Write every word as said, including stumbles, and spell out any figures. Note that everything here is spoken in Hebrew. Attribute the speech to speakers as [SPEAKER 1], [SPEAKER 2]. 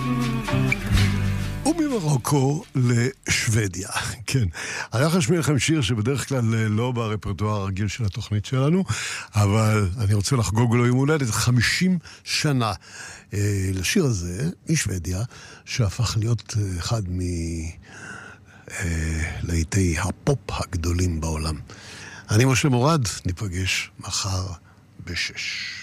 [SPEAKER 1] וממרוקו לשוודיה, כן. אני הולך להשמיע לכם שיר שבדרך כלל לא ברפרטואר הרגיל של התוכנית שלנו, אבל אני רוצה לחגוג לו יום הולדת חמישים שנה לשיר הזה משוודיה, שהפך להיות אחד מלהיטי הפופ הגדולים בעולם. אני משה מורד, ניפגש מחר בשש.